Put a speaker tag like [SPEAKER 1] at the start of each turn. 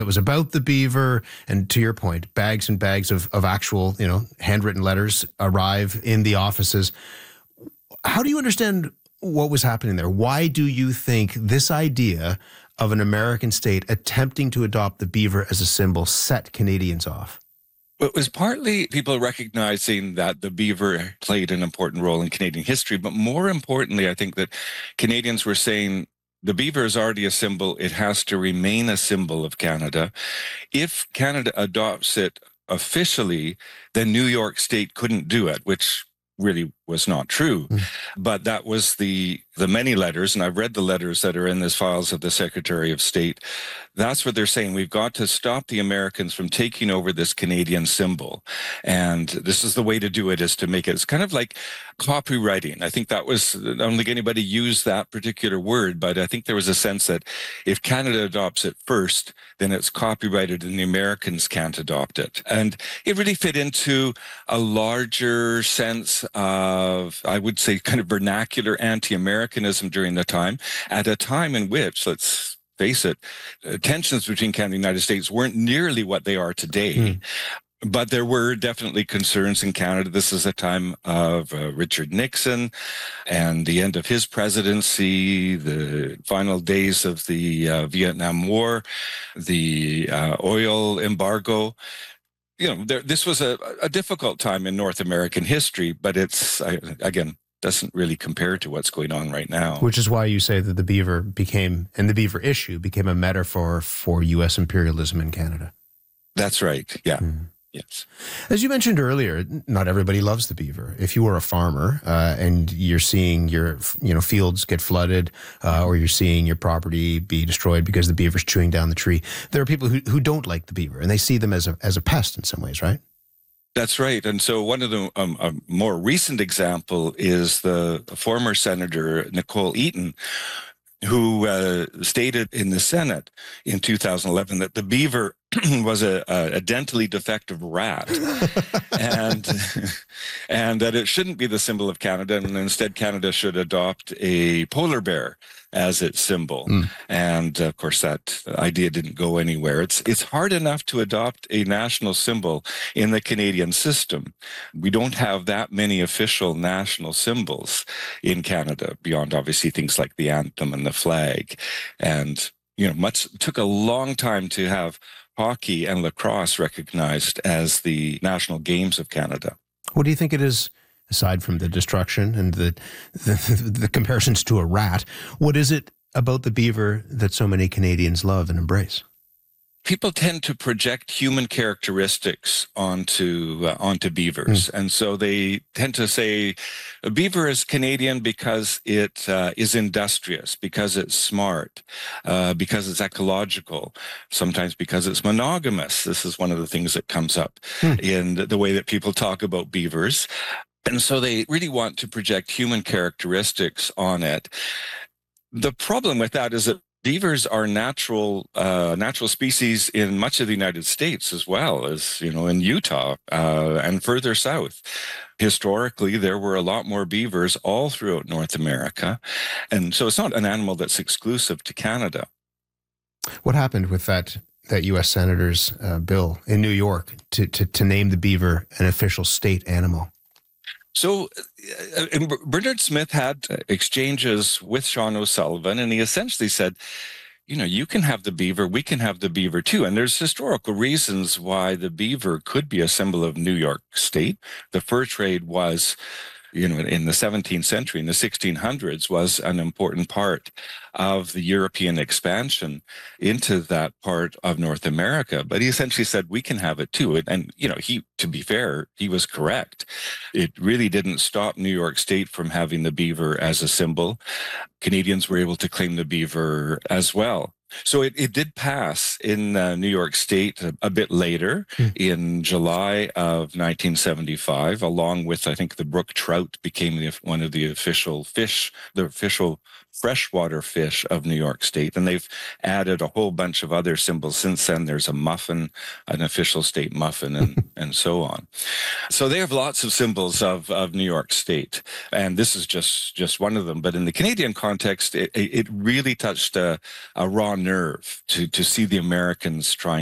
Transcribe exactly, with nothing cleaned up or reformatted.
[SPEAKER 1] It was about the beaver, and to your point, bags and bags of, of actual, you know, handwritten letters arrive in the offices. How do you understand what was happening there? Why do you think this idea of an American state attempting to adopt the beaver as a symbol set Canadians off?
[SPEAKER 2] It was partly people recognizing that the beaver played an important role in Canadian history, but more importantly, I think that Canadians were saying, the beaver is already a symbol. It has to remain a symbol of Canada. If Canada adopts it officially, then New York State couldn't do it, which really was not true. Mm. But that was the the many letters, and I've read the letters that are in this files of the Secretary of State. That's what they're saying. We've got to stop the Americans from taking over this Canadian symbol. And this is the way to do it, is to make it, it's kind of like copywriting. I think that was, I don't think anybody used that particular word, but I think there was a sense that if Canada adopts it first, then it's copyrighted and the Americans can't adopt it. And it really fit into a larger sense of, I would say, kind of vernacular anti-Americanism during the time, at a time in which, let's face it, tensions between Canada and the United States weren't nearly what they are today. Mm. But there were definitely concerns in Canada. This is a time of uh, Richard Nixon and the end of his presidency, the final days of the uh, Vietnam War, the uh, oil embargo. You know, there, this was a, a difficult time in North American history, but it's, I, again, doesn't really compare to what's going on right now.
[SPEAKER 1] Which is why you say that the beaver became, and the beaver issue became a metaphor for U S imperialism in Canada.
[SPEAKER 2] That's right, yeah. Mm. Yes.
[SPEAKER 1] As you mentioned earlier, not everybody loves the beaver. If you were a farmer uh, and you're seeing your you know fields get flooded uh, or you're seeing your property be destroyed because the beaver's chewing down the tree, there are people who, who don't like the beaver and they see them as a, as a pest in some ways, right?
[SPEAKER 2] That's right. And so one of the um, a more recent example is the former Senator Nicole Eaton, who uh, stated in the Senate in two thousand eleven that the beaver was a, a dentally defective rat and and that it shouldn't be the symbol of Canada, and instead Canada should adopt a polar bear as its symbol. Mm. And of course that idea didn't go anywhere. It's it's hard enough to adopt a national symbol in the Canadian system. We don't have that many official national symbols in Canada, beyond obviously things like the anthem and the flag. And you know, much took a long time to have hockey and lacrosse recognized as the national games of Canada.
[SPEAKER 1] What do you think it is, aside from the destruction and the, the the comparisons to a rat, what is it about the beaver that so many Canadians love and embrace?
[SPEAKER 2] People tend to project human characteristics onto uh, onto beavers, mm. and so they tend to say a beaver is Canadian because it uh, is industrious, because it's smart, uh, because it's ecological, sometimes because it's monogamous. This is one of the things that comes up mm. in the way that people talk about beavers. And so they really want to project human characteristics on it. The problem with that is that beavers are natural uh, natural species in much of the United States, as well as, you know, in Utah uh, and further south. Historically, there were a lot more beavers all throughout North America. And so it's not an animal that's exclusive to Canada.
[SPEAKER 1] What happened with that that U S Senator's uh, bill in New York to, to, to name the beaver an official state animal?
[SPEAKER 2] So uh, Bernard Smith had exchanges with Sean O'Sullivan, and he essentially said, you know, you can have the beaver, we can have the beaver too. And there's historical reasons why the beaver could be a symbol of New York State. The fur trade was, you know, in the seventeenth century, in the sixteen hundreds, was an important part of the European expansion into that part of North America. But he essentially said, we can have it too. And, you know, he, to be fair, he was correct. It really didn't stop New York State from having the beaver as a symbol. Canadians were able to claim the beaver as well. So it, it did pass in uh, New York State a, a bit later, mm. in July of nineteen seventy-five, along with, I think, the brook trout became the, one of the official fish, the official freshwater fish of New York State. And they've added a whole bunch of other symbols since then. There's a muffin, an official state muffin, and, and so on. So they have lots of symbols of, of New York State. And this is just, just one of them. But in the Canadian context, it, it really touched a, a raw nerve to, to see the Americans trying